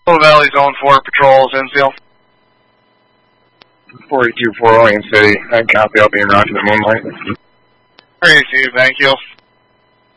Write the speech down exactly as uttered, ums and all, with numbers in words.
Full Valley Zone four patrols, Infield. forty-two four Oregon City, I copy, I'll be in route to the Moonlight. thirty-two, thank you.